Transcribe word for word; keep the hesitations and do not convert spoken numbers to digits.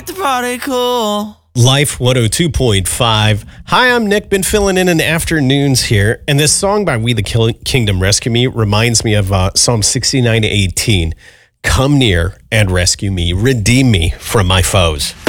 Let the party cool. Life one oh two point five. Hi, I'm Nick. Been filling in in afternoons here. And this song by We the Kingdom Rescue Me reminds me of uh, Psalm sixty-nine eighteen. Come near and rescue me. Redeem me from my foes.